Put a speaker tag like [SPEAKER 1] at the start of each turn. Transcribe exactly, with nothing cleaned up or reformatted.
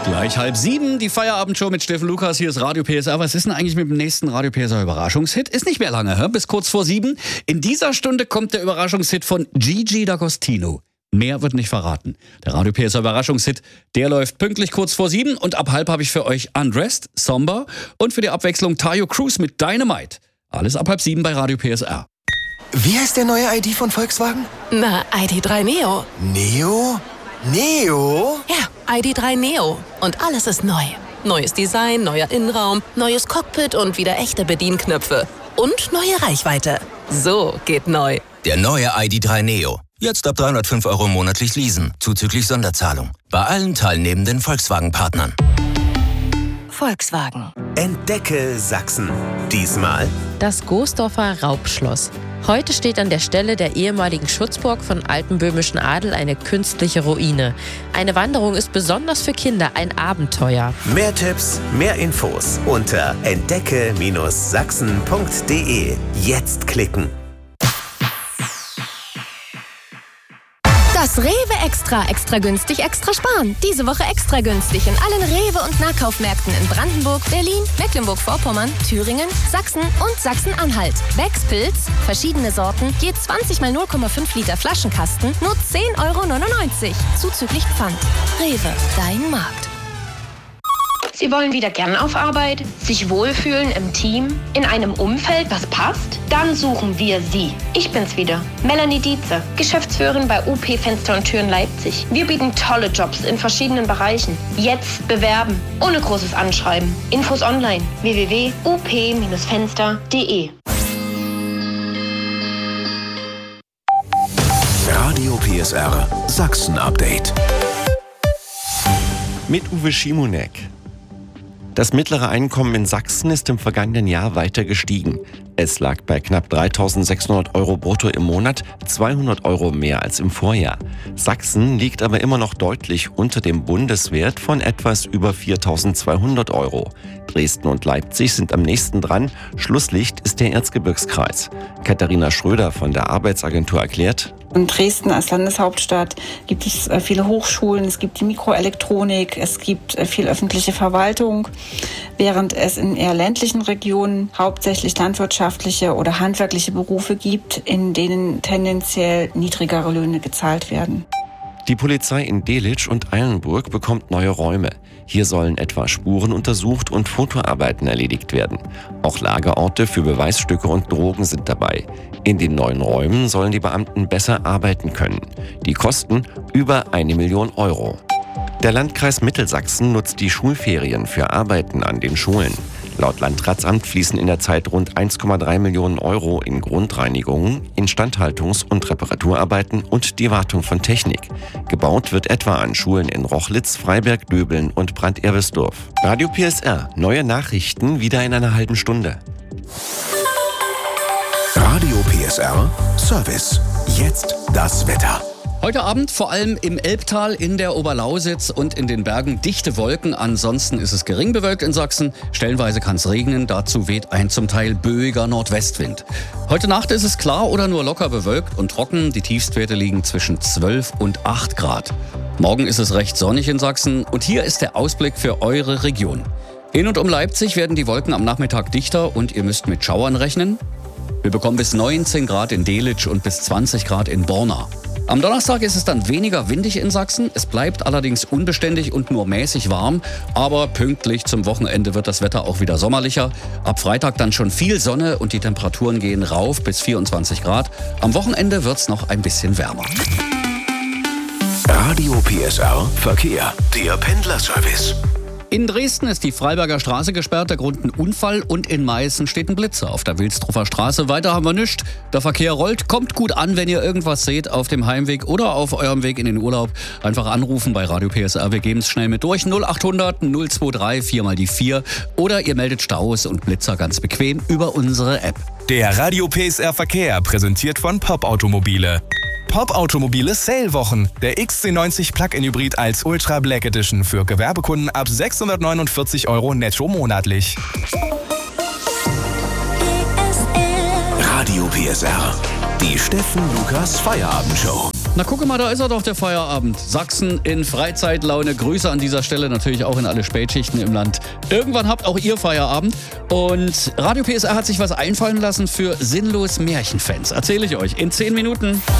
[SPEAKER 1] Gleich halb sieben, die Feierabendshow mit Steffen Lukas. Hier ist Radio P S R. Was ist denn eigentlich mit dem nächsten Radio P S R Überraschungshit? Ist nicht mehr lange, hä? Bis kurz vor sieben. In dieser Stunde kommt der Überraschungshit von Gigi D'Agostino. Mehr wird nicht verraten. Der Radio P S R Überraschungshit, der läuft pünktlich kurz vor sieben. Und ab halb habe ich für euch Undressed, Somber und für die Abwechslung Tayo Cruz mit Dynamite. Alles ab halb sieben bei Radio P S R.
[SPEAKER 2] Wie heißt der neue I D von Volkswagen?
[SPEAKER 3] Na, I D drei Neo.
[SPEAKER 2] Neo? Neo?
[SPEAKER 3] Ja, I D drei Neo. Und alles ist neu. Neues Design, neuer Innenraum, neues Cockpit und wieder echte Bedienknöpfe. Und neue Reichweite. So geht neu.
[SPEAKER 4] Der neue I D drei Neo. Jetzt ab dreihundertfünf Euro monatlich leasen, zuzüglich Sonderzahlung. Bei allen teilnehmenden Volkswagen-Partnern.
[SPEAKER 3] Volkswagen.
[SPEAKER 2] Entdecke Sachsen. Diesmal
[SPEAKER 5] das Gosdorfer Raubschloss. Heute steht an der Stelle der ehemaligen Schutzburg von altem böhmischen Adel eine künstliche Ruine. Eine Wanderung ist besonders für Kinder ein Abenteuer.
[SPEAKER 2] Mehr Tipps, mehr Infos unter entdecke Sachsen punkt de. Jetzt klicken.
[SPEAKER 6] Das Rewe Extra, extra günstig, extra sparen. Diese Woche extra günstig in allen Rewe- und Nahkaufmärkten in Brandenburg, Berlin, Mecklenburg-Vorpommern, Thüringen, Sachsen und Sachsen-Anhalt. Becks-Pilz, verschiedene Sorten, je zwanzig mal null Komma fünf Liter Flaschenkasten, nur zehn Euro neunundneunzig. Zuzüglich Pfand. Rewe, dein Markt.
[SPEAKER 7] Sie wollen wieder gern auf Arbeit, sich wohlfühlen im Team, in einem Umfeld, das passt? Dann suchen wir Sie. Ich bin's wieder, Melanie Dietze, Geschäftsführerin bei U P Fenster und Türen Leipzig. Wir bieten tolle Jobs in verschiedenen Bereichen. Jetzt bewerben, ohne großes Anschreiben. Infos online, w w w punkt u p Fenster punkt de.
[SPEAKER 2] Radio P S R Sachsen Update.
[SPEAKER 8] Mit Uwe Schimonek. Das mittlere Einkommen in Sachsen ist im vergangenen Jahr weiter gestiegen. Es lag bei knapp dreitausendsechshundert Euro brutto im Monat, zweihundert Euro mehr als im Vorjahr. Sachsen liegt aber immer noch deutlich unter dem Bundeswert von etwas über viertausendzweihundert Euro. Dresden und Leipzig sind am nächsten dran. Schlusslicht ist der Erzgebirgskreis. Katharina Schröder von der Arbeitsagentur erklärt:
[SPEAKER 9] In Dresden als Landeshauptstadt gibt es viele Hochschulen, es gibt die Mikroelektronik, es gibt viel öffentliche Verwaltung, während es in eher ländlichen Regionen hauptsächlich landwirtschaftliche oder handwerkliche Berufe gibt, in denen tendenziell niedrigere Löhne gezahlt werden.
[SPEAKER 8] Die Polizei in Delitzsch und Eilenburg bekommt neue Räume. Hier sollen etwa Spuren untersucht und Fotoarbeiten erledigt werden. Auch Lagerorte für Beweisstücke und Drogen sind dabei. In den neuen Räumen sollen die Beamten besser arbeiten können. Die Kosten über eine Million Euro. Der Landkreis Mittelsachsen nutzt die Schulferien für Arbeiten an den Schulen. Laut Landratsamt fließen in der Zeit rund eins Komma drei Millionen Euro in Grundreinigungen, Instandhaltungs- und Reparaturarbeiten und die Wartung von Technik. Gebaut wird etwa an Schulen in Rochlitz, Freiberg, Döbeln und Brand-Erbisdorf. Radio P S R, neue Nachrichten wieder in einer halben Stunde.
[SPEAKER 2] Radio P S R Service. Jetzt das Wetter.
[SPEAKER 1] Heute Abend vor allem im Elbtal, in der Oberlausitz und in den Bergen dichte Wolken. Ansonsten ist es gering bewölkt in Sachsen. Stellenweise kann es regnen. Dazu weht ein zum Teil böiger Nordwestwind. Heute Nacht ist es klar oder nur locker bewölkt und trocken. Die Tiefstwerte liegen zwischen zwölf und acht Grad. Morgen ist es recht sonnig in Sachsen. Und hier ist der Ausblick für eure Region. In und um Leipzig werden die Wolken am Nachmittag dichter und ihr müsst mit Schauern rechnen. Wir bekommen bis neunzehn Grad in Delitzsch und bis zwanzig Grad in Borna. Am Donnerstag ist es dann weniger windig in Sachsen. Es bleibt allerdings unbeständig und nur mäßig warm. Aber pünktlich zum Wochenende wird das Wetter auch wieder sommerlicher. Ab Freitag dann schon viel Sonne und die Temperaturen gehen rauf bis vierundzwanzig Grad. Am Wochenende wird es noch ein bisschen wärmer.
[SPEAKER 2] Radio P S R Verkehr, der Pendlerservice.
[SPEAKER 1] In Dresden ist die Freiberger Straße gesperrt, der Grund ein Unfall, und in Meißen steht ein Blitzer auf der Wilsdruffer Straße. Weiter haben wir nichts. Der Verkehr rollt. Kommt gut an, wenn ihr irgendwas seht auf dem Heimweg oder auf eurem Weg in den Urlaub. Einfach anrufen bei Radio P S R, wir geben es schnell mit durch. null achthundert null dreiundzwanzig vier mal die vier. Oder ihr meldet Staus und Blitzer ganz bequem über unsere App.
[SPEAKER 10] Der Radio P S R Verkehr, präsentiert von Pop Automobile. Pop Automobile Sale-Wochen. Der X C neunzig Plug-in Hybrid als Ultra Black Edition für Gewerbekunden ab sechshundertneunundvierzig Euro netto monatlich.
[SPEAKER 2] Radio P S R, die Steffen Lukas Feierabendshow.
[SPEAKER 1] Na gucke mal, da ist er doch, der Feierabend. Sachsen in Freizeitlaune. Grüße an dieser Stelle natürlich auch in alle Spätschichten im Land. Irgendwann habt auch ihr Feierabend. Und Radio P S R hat sich was einfallen lassen für sinnlos Märchenfans. Erzähle ich euch in zehn Minuten.